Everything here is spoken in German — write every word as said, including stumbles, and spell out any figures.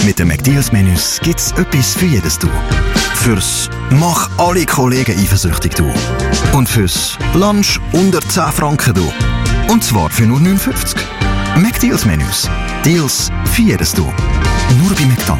Mit den McDeals-Menüs gibt's etwas für jedes Du. Fürs «Mach alle Kollegen eifersüchtig» Du. Und fürs «Lunch unter zehn Franken» Du. Und zwar für nur neun fünfzig. McDeals-Menüs. Deals für jedes Du. Nur bei McDonald's.